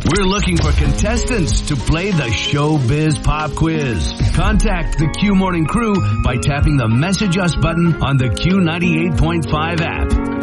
We're looking for contestants to play the Showbiz Pop Quiz. Contact the Q Morning Crew by tapping the Message Us button on the Q98.5 app.